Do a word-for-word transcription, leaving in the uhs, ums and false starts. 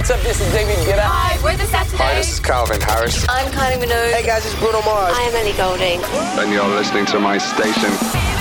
What's up? This is David Guetta. Hi, we're the Saturdays. Hi, this is Calvin Harris. I'm Kylie Minogue. Hey guys, it's Bruno Mars. I'm Ellie Goulding. And you're listening to my station.